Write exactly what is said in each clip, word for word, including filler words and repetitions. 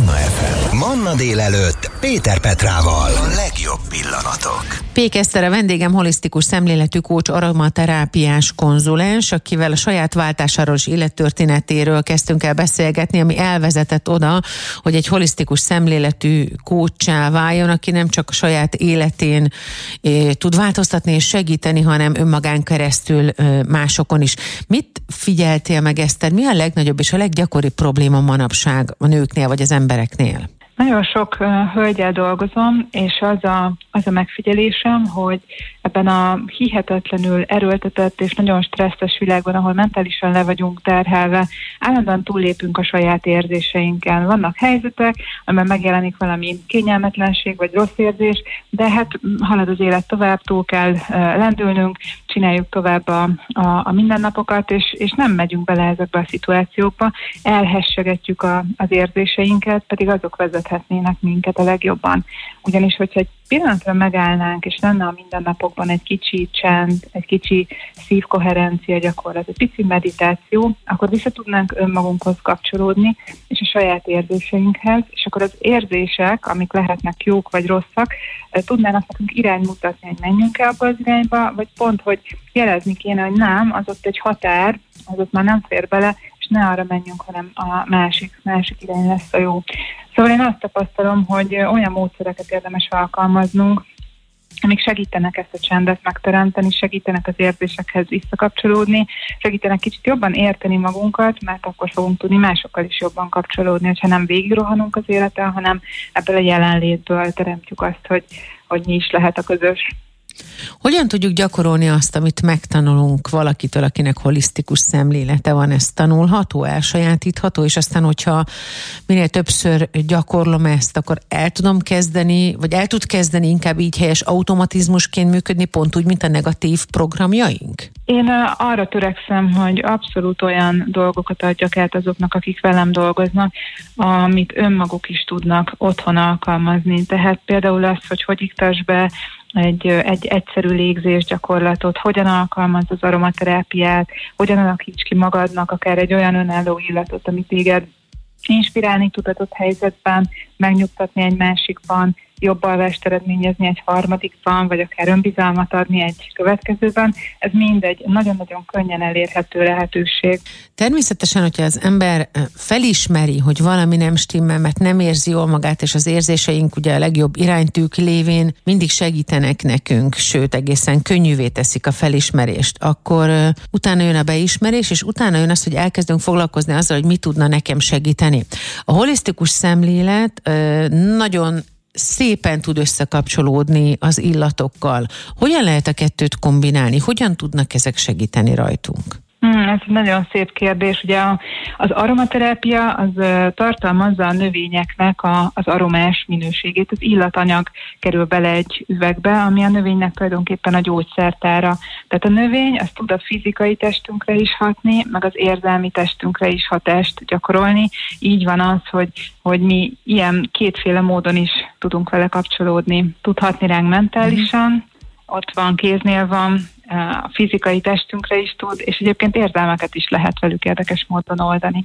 Manna ef em. Manna délelőtt Péter Petrával. A legjobb pillanatok. Pék Eszter a vendégem, holisztikus szemléletű kócs, aromaterápiás konzulens, akivel a saját váltásáról és élettörténetéről kezdtünk el beszélgetni, ami elvezetett oda, hogy egy holisztikus szemléletű kóccsá váljon, aki nem csak a saját életén eh, tud változtatni és segíteni, hanem önmagán keresztül eh, másokon is. Mit figyeltél meg, Eszter? Mi a legnagyobb és a leggyakoribb probléma manapság a nőknél vagy az embereknél? Nagyon sok uh, hölgyel dolgozom, és az a, az a megfigyelésem, hogy ebben a hihetetlenül erőltetett és nagyon stresszes világban, ahol mentálisan le vagyunk terhelve, állandóan túllépünk a saját érzéseinken. Vannak helyzetek, amiben megjelenik valami kényelmetlenség vagy rossz érzés, de hát halad az élet tovább, túl kell uh, lendülnünk, csináljuk tovább a, a, a mindennapokat, és, és nem megyünk bele ezekbe a szituációkba, elhessegetjük a, az érzéseinket, pedig azok vezethetnének minket a legjobban. Ugyanis, hogyha egy pillanatra megállnánk, és lenne a mindennapokban egy kicsi csend, egy kicsi szívkoherencia gyakorlat, egy pici meditáció, akkor vissza tudnánk önmagunkhoz kapcsolódni, és a saját érzéseinkhez, és akkor az érzések, amik lehetnek jók vagy rosszak, tudnának nekünk irányt mutatni, hogy menjünk-e abba az irányba, vagy pont, hogy jelezni kéne, hogy nem, az ott egy határ, az ott már nem fér bele, és ne arra menjünk, hanem a másik, másik irány lesz a jó. Szóval én azt tapasztalom, hogy olyan módszereket érdemes alkalmaznunk, amik segítenek ezt a csendet megteremteni, segítenek az érzésekhez visszakapcsolódni, segítenek kicsit jobban érteni magunkat, mert akkor fogunk tudni másokkal is jobban kapcsolódni, hogyha nem végigrohanunk az életen, hanem ebből a jelenlétből teremtjük azt, hogy, hogy mi is lehet a közös. Hogyan tudjuk gyakorolni azt, amit megtanulunk valakitől, akinek holisztikus szemlélete van? Ez tanulható, elsajátítható, és aztán, hogyha minél többször gyakorlom ezt, akkor el tudom kezdeni, vagy el tud kezdeni inkább így helyes automatizmusként működni, pont úgy, mint a negatív programjaink? Én arra törekszem, hogy abszolút olyan dolgokat adjak át azoknak, akik velem dolgoznak, amit önmaguk is tudnak otthon alkalmazni. Tehát például az, hogy hogy iktass be egy, egy egyszerű légzés gyakorlatot, hogyan alkalmazz az aromaterápiát, hogyan alakíts ki magadnak akár egy olyan önálló illatot, amit téged inspirálni tud adott helyzetben, megnyugtatni egy másikban, jobb alvást eredményezni egy harmadikban, vagy akár önbizalmat adni egy következőben. Ez mind egy nagyon-nagyon könnyen elérhető lehetőség. Természetesen, hogyha az ember felismeri, hogy valami nem stimmel, mert nem érzi jól magát, és az érzéseink ugye a legjobb iránytűk lévén mindig segítenek nekünk, sőt egészen könnyűvé teszik a felismerést, akkor uh, utána jön a beismerés, és utána jön az, hogy elkezdünk foglalkozni azzal, hogy mi tudna nekem segíteni. A holisztikus szemlélet uh, nagyon szépen tud összekapcsolódni az illatokkal. Hogyan lehet a kettőt kombinálni? Hogyan tudnak ezek segíteni rajtunk? Hmm, ez egy nagyon szép kérdés. Ugye az aromaterápia az tartalmazza a növényeknek a, az aromás minőségét. Az illatanyag kerül bele egy üvegbe, ami a növénynek tulajdonképpen a gyógyszertára. Tehát a növény az tud a fizikai testünkre is hatni, meg az érzelmi testünkre is hatást gyakorolni. Így van az, hogy, hogy mi ilyen kétféle módon is tudunk vele kapcsolódni. Tud hatni ránk mentálisan, ott van, kéznél van, a fizikai testünkre is tud, és egyébként érzelmeket is lehet velük érdekes módon oldani.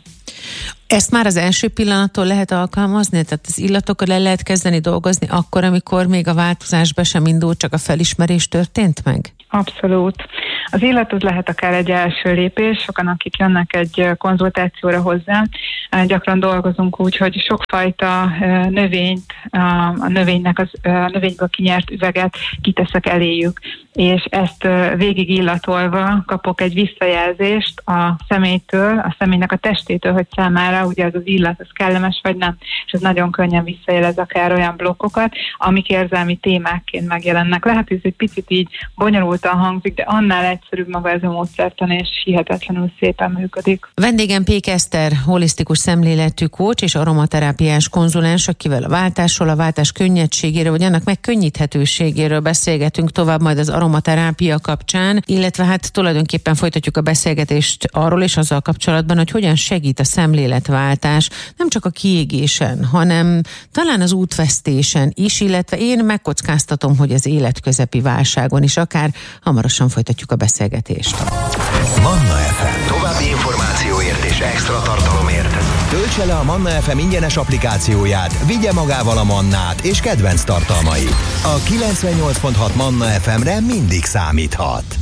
Ezt már az első pillanattól lehet alkalmazni? Tehát az illatokkal le lehet kezdeni dolgozni akkor, amikor még a változás be sem indult, csak a felismerés történt meg? Abszolút. Az illat az lehet akár egy első lépés. Sokan, akik jönnek egy konzultációra hozzá, gyakran dolgozunk úgy, hogy sokfajta növényt, a növénynek az, a növényből kinyert üveget kiteszek eléjük, és ezt végig illatolva kapok egy visszajelzést a személytől, a személynek a testétől, hogy számára ugye az az illat, az kellemes vagy nem, és ez nagyon könnyen visszajelez akár olyan blokkokat, amik érzelmi témákként megjelennek. Lehet, hogy ez egy picit így bonyolultan hangzik, de annál egyszerűbb maga ez a módszertan, és hihetetlenül szépen működik. Vendégem Pék Eszter, holisztikus szemléletű kócs és aromaterápiás konzulens, akivel a váltásról, a váltás könnyedségéről, vagy annak megkönnyíthetőségéről beszélgetünk tovább majd az aromaterápia kapcsán, illetve hát tulajdonképpen folytatjuk a beszélgetést arról és azzal kapcsolatban, hogy hogyan segít a szemléletváltás nem csak a kiégésen, hanem talán az útvesztésen is, illetve én megkockáztatom, hogy az életközepi válságon is akár. Hamarosan folytatjuk a beszélgetést. Manna ef em. További információért és extra tartalomért töltsék Töltse le a Manna ef em ingyenes applikációját, vigye magával a Mannát és kedvenc tartalmait. A kilencvennyolc pont hat Manna ef emre mindig számíthat.